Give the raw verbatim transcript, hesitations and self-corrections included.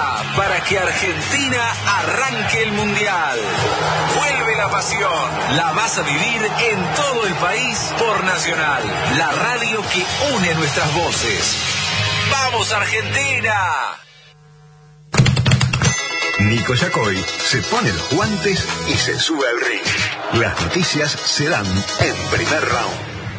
ya para que Argentina arranque el Mundial. Vuelve la pasión. La vas a vivir en todo el país por Nacional, la radio que une nuestras voces. ¡Vamos, Argentina! Nico Yacoy se pone los guantes y se sube al ring. Las noticias se dan en Primer Round.